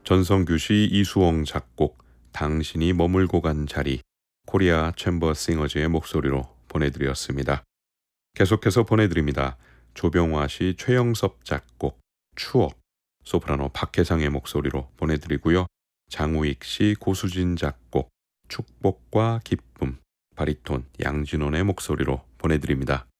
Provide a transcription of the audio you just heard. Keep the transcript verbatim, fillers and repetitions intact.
전성규 씨, 이수홍 작곡, 당신이 머물고 간 자리, 코리아 챔버 싱어즈의 목소리로 보내드렸습니다. 계속해서 보내드립니다. 조병화 씨, 최영섭 작곡, 추억, 소프라노 박혜상의 목소리로 보내드리고요. 장우익 씨, 고수진 작곡, 축복과 기쁨, 바리톤 양진원의 목소리로 보내드립니다.